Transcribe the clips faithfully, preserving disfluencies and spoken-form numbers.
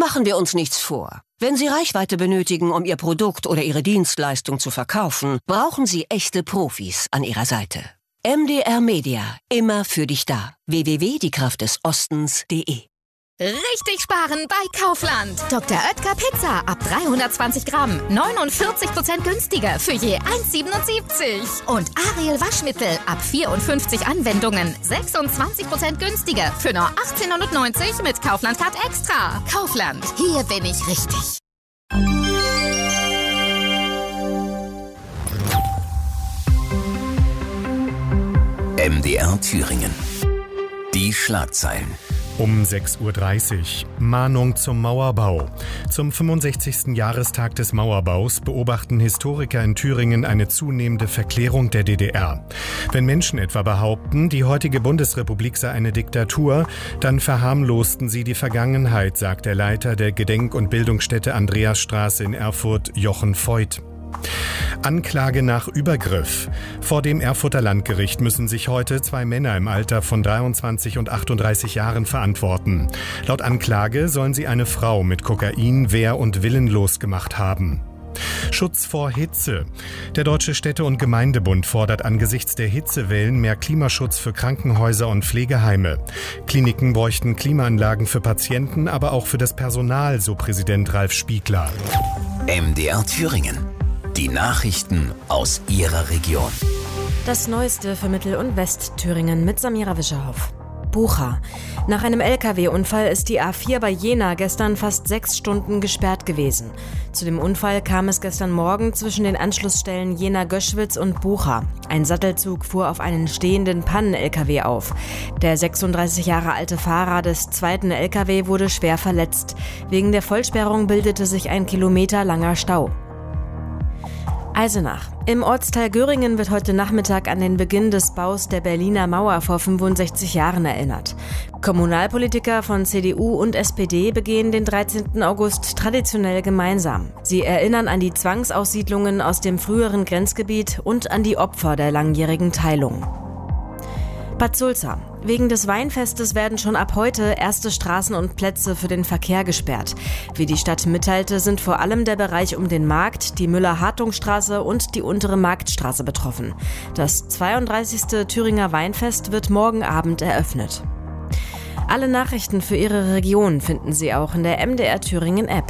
Machen wir uns nichts vor. Wenn Sie Reichweite benötigen, um Ihr Produkt oder Ihre Dienstleistung zu verkaufen, brauchen Sie echte Profis an Ihrer Seite. M D R Media, immer für dich da. w w w punkt die kraft des ostens punkt de Richtig sparen bei Kaufland. Doktor Oetker Pizza ab dreihundertzwanzig Gramm. neunundvierzig Prozent günstiger für je eins Komma siebenundsiebzig. Und Ariel Waschmittel ab vierundfünfzig Anwendungen. sechsundzwanzig Prozent günstiger für nur achtzehnhundertneunzig mit Kaufland Card Extra. Kaufland, hier bin ich richtig. M D R Thüringen. Die Schlagzeilen. Um sechs Uhr dreißig. Mahnung zum Mauerbau. Zum fünfundsechzigsten Jahrestag des Mauerbaus beobachten Historiker in Thüringen eine zunehmende Verklärung der D D R. Wenn Menschen etwa behaupten, die heutige Bundesrepublik sei eine Diktatur, dann verharmlosten sie die Vergangenheit, sagt der Leiter der Gedenk- und Bildungsstätte Andreasstraße in Erfurt, Jochen Voigt. Anklage nach Übergriff. Vor dem Erfurter Landgericht müssen sich heute zwei Männer im Alter von dreiundzwanzig und achtunddreißig Jahren verantworten. Laut Anklage sollen sie eine Frau mit Kokain wehr- und willenlos gemacht haben. Schutz vor Hitze. Der Deutsche Städte- und Gemeindebund fordert angesichts der Hitzewellen mehr Klimaschutz für Krankenhäuser und Pflegeheime. Kliniken bräuchten Klimaanlagen für Patienten, aber auch für das Personal, so Präsident Ralf Spiegler. M D R Thüringen. Die Nachrichten aus Ihrer Region. Das Neueste für Mittel- und Westthüringen mit Samira Wischerhoff. Bucha. Nach einem L K W-Unfall ist die A vier bei Jena gestern fast sechs Stunden gesperrt gewesen. Zu dem Unfall kam es gestern Morgen zwischen den Anschlussstellen Jena-Göschwitz und Bucha. Ein Sattelzug fuhr auf einen stehenden Pannen-L K W auf. Der sechsunddreißig Jahre alte Fahrer des zweiten L K W wurde schwer verletzt. Wegen der Vollsperrung bildete sich ein kilometerlanger Stau. Eisenach. Im Ortsteil Göringen wird heute Nachmittag an den Beginn des Baus der Berliner Mauer vor fünfundsechzig Jahren erinnert. Kommunalpolitiker von C D U und S P D begehen den dreizehnten August traditionell gemeinsam. Sie erinnern an die Zwangsaussiedlungen aus dem früheren Grenzgebiet und an die Opfer der langjährigen Teilung. Bad Sulza. Wegen des Weinfestes werden schon ab heute erste Straßen und Plätze für den Verkehr gesperrt. Wie die Stadt mitteilte, sind vor allem der Bereich um den Markt, die Müller-Hartung-Straße und die untere Marktstraße betroffen. Das zweiunddreißigste Thüringer Weinfest wird morgen Abend eröffnet. Alle Nachrichten für Ihre Region finden Sie auch in der M D R Thüringen App.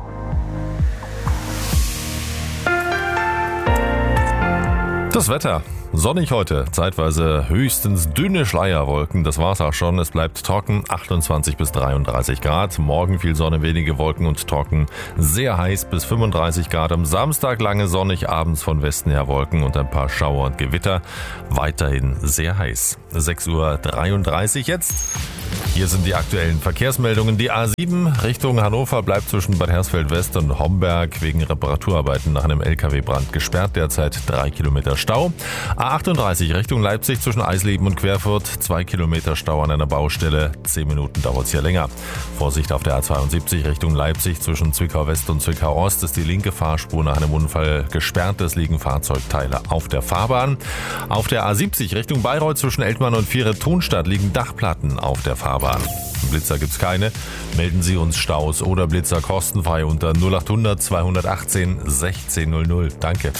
Das Wetter. Sonnig heute, zeitweise höchstens dünne Schleierwolken, das war's auch schon. Es bleibt trocken, achtundzwanzig bis dreiunddreißig Grad. Morgen viel Sonne, wenige Wolken und trocken, sehr heiß bis fünfunddreißig Grad. Am Samstag lange sonnig, abends von Westen her Wolken und ein paar Schauer und Gewitter. Weiterhin sehr heiß. sechs Uhr dreiunddreißig jetzt. Hier sind die aktuellen Verkehrsmeldungen. Die A sieben Richtung Hannover bleibt zwischen Bad Hersfeld West und Homberg wegen Reparaturarbeiten nach einem L K W-Brand gesperrt. Derzeit drei Kilometer Stau. A achtunddreißig Richtung Leipzig zwischen Eisleben und Querfurt. Zwei Kilometer Stau an einer Baustelle. Zehn Minuten dauert es hier länger. Vorsicht auf der A zweiundsiebzig Richtung Leipzig zwischen Zwickau West und Zwickau Ost ist die linke Fahrspur nach einem Unfall gesperrt. Es liegen Fahrzeugteile auf der Fahrbahn. Auf der A siebzig Richtung Bayreuth zwischen Eltmann und Viere-Thunstadt liegen Dachplatten auf der Fahrbahn. Blitzer gibt's keine. Melden Sie uns Staus oder Blitzer kostenfrei unter null achthundert zweihundertachtzehn sechzehn null null. Danke.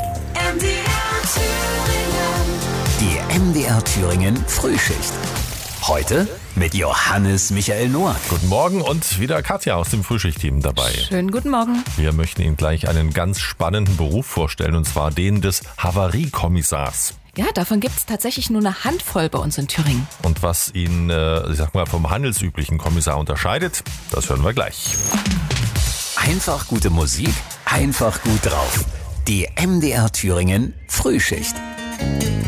Die M D R Thüringen Frühschicht. Heute mit Johannes Michael Noack. Guten Morgen und wieder Katja aus dem Frühschichtteam dabei. Schönen guten Morgen. Wir möchten Ihnen gleich einen ganz spannenden Beruf vorstellen, und zwar den des Havariekommissars. Ja, davon gibt es tatsächlich nur eine Handvoll bei uns in Thüringen. Und was ihn, äh, ich sag mal, vom handelsüblichen Kommissar unterscheidet, das hören wir gleich. Einfach gute Musik, einfach gut drauf. Die M D R Thüringen Frühschicht.